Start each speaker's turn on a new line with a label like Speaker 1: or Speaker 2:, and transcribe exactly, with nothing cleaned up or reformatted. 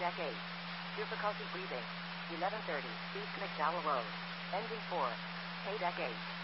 Speaker 1: deck eight. Difficulty breathing. eleven thirty, East McDowell Road. Engine four. K deck eight.